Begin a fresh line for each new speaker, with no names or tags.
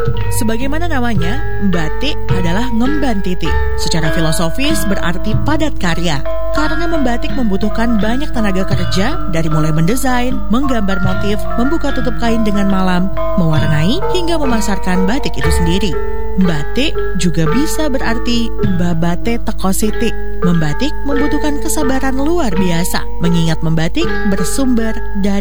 Sebagaimana namanya, batik adalah ngemban titik. Secara filosofis berarti padat karya. Karena membatik membutuhkan banyak tenaga kerja dari mulai mendesain, menggambar motif, membuka tutup kain dengan malam, mewarnai hingga memasarkan batik itu sendiri. Batik juga bisa berarti babate teko sitik. Membatik membutuhkan kesabaran luar biasa, mengingat membatik bersumber dari